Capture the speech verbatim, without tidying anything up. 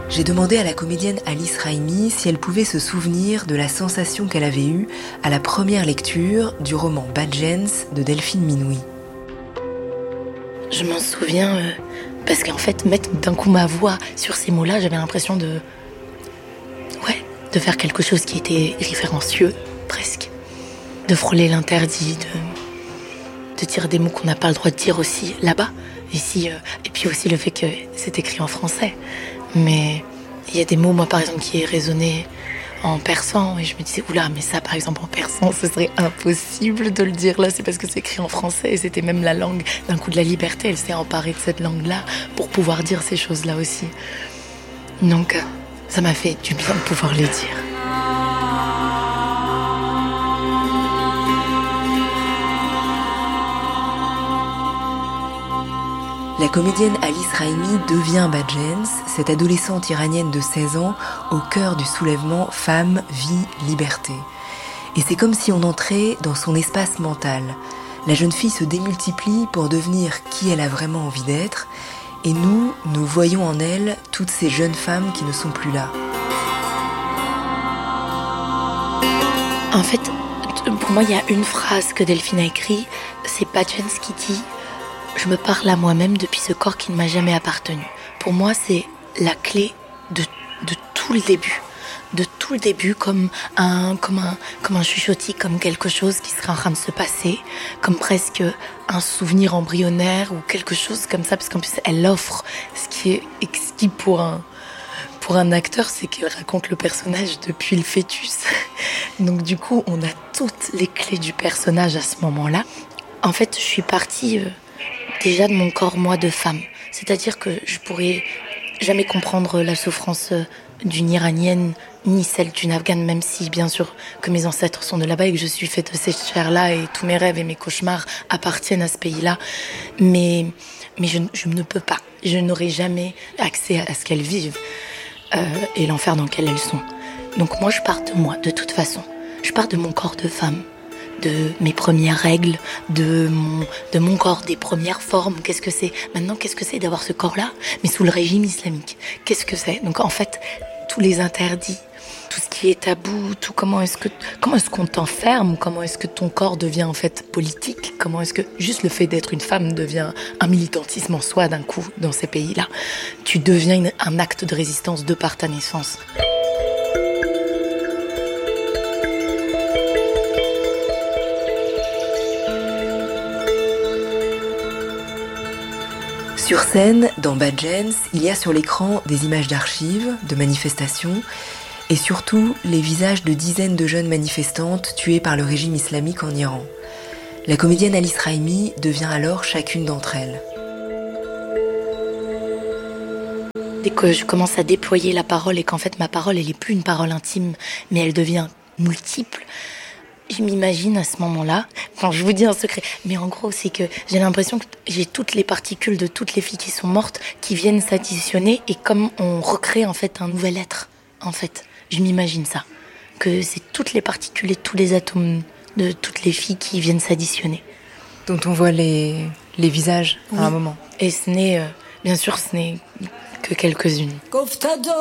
J'ai demandé à la comédienne Alice Raimi si elle pouvait se souvenir de la sensation qu'elle avait eue à la première lecture du roman Bad Gens de Delphine Minouy. Je m'en souviens euh, parce qu'en fait, mettre d'un coup ma voix sur ces mots-là, j'avais l'impression de... Ouais, de faire quelque chose qui était référencieux, presque. De frôler l'interdit, de, de dire des mots qu'on n'a pas le droit de dire aussi là-bas. Ici, euh, et puis aussi le fait que c'est écrit en français. Mais il y a des mots, moi par exemple, qui résonnaient en persan. Et je me disais, oula, mais ça par exemple en persan, ce serait impossible de le dire là. C'est parce que c'est écrit en français. Et c'était même la langue d'un coup de la liberté. Elle s'est emparée de cette langue-là pour pouvoir dire ces choses-là aussi. Donc, ça m'a fait du bien de pouvoir les dire. La comédienne Alice Raimi devient Bad Gens, cette adolescente iranienne de seize ans au cœur du soulèvement Femmes, Vie, Liberté. Et c'est comme si on entrait dans son espace mental. La jeune fille se démultiplie pour devenir qui elle a vraiment envie d'être, et nous, nous voyons en elle toutes ces jeunes femmes qui ne sont plus là. En fait, pour moi, il y a une phrase que Delphine a écrite, c'est Bad Gens qui dit « Je me parle à moi-même depuis ce corps qui ne m'a jamais appartenu ». Pour moi, c'est la clé de, de tout le début. De tout le début, comme un, comme, un, comme un chuchotis, comme quelque chose qui serait en train de se passer, comme presque un souvenir embryonnaire ou quelque chose comme ça, parce qu'en plus, elle offre ce qui est exquis pour un, pour un acteur, c'est qu'elle raconte le personnage depuis le fœtus. Donc du coup, on a toutes les clés du personnage à ce moment-là. En fait, je suis partie... Euh, déjà de mon corps, moi, de femme. C'est-à-dire que je pourrais jamais comprendre la souffrance d'une Iranienne, ni celle d'une Afghane, même si, bien sûr, que mes ancêtres sont de là-bas et que je suis faite de cette chair-là et tous mes rêves et mes cauchemars appartiennent à ce pays-là. Mais, mais je, je ne peux pas. Je n'aurai jamais accès à ce qu'elles vivent euh, et l'enfer dans lequel elles sont. Donc moi, je pars de moi, de toute façon. Je pars de mon corps de femme. De mes premières règles, de mon, de mon corps, des premières formes. Qu'est-ce que c'est ? Maintenant, qu'est-ce que c'est d'avoir ce corps-là ? Mais sous le régime islamique. Qu'est-ce que c'est ? Donc en fait, tous les interdits, tout ce qui est tabou, tout comment est-ce que comment est-ce qu'on t'enferme ? Comment est-ce que ton corps devient en fait politique ? Comment est-ce que juste le fait d'être une femme devient un militantisme en soi d'un coup dans ces pays-là ? Tu deviens une, un acte de résistance de par ta naissance. Sur scène, dans Bad Gens, il y a sur l'écran des images d'archives, de manifestations, et surtout les visages de dizaines de jeunes manifestantes tuées par le régime islamique en Iran. La comédienne Alice Raimi devient alors chacune d'entre elles. Dès que je commence à déployer la parole et qu'en fait ma parole, elle n'est plus une parole intime, mais elle devient multiple, je m'imagine à ce moment-là, quand je vous dis un secret, mais en gros c'est que j'ai l'impression que j'ai toutes les particules de toutes les filles qui sont mortes qui viennent s'additionner et comme on recrée en fait un nouvel être, en fait, je m'imagine ça, que c'est toutes les particules et tous les atomes de toutes les filles qui viennent s'additionner. Dont on voit les, les visages oui. À un moment. Et ce n'est, euh, bien sûr ce n'est que quelques-unes.